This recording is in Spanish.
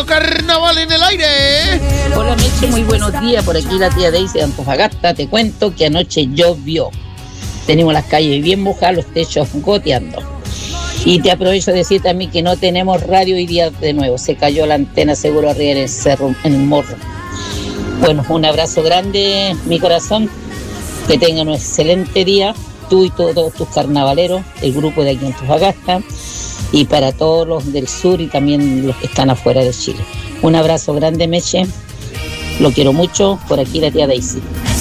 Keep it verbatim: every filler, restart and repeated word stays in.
Radio Carnaval en el aire. Hola Meche, muy buenos días. Por aquí la tía Daisy de Antofagasta. Te cuento que anoche llovió. Tenemos las calles bien mojadas, los techos goteando. Y te aprovecho de decirte a mí que no tenemos radio hoy día de nuevo. Se cayó la antena seguro arriba en el cerro, en el morro. Bueno, un abrazo grande, mi corazón. Que tengan un excelente día. Tú y todos tus carnavaleros, el grupo de aquí en Antofagasta. Y para todos los del sur y también los que están afuera de Chile. Un abrazo grande, Meche. Lo quiero mucho. Por aquí la tía Daisy.